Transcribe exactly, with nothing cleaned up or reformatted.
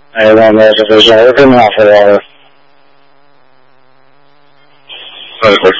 哎，那那这个是我真麻烦了。呃，我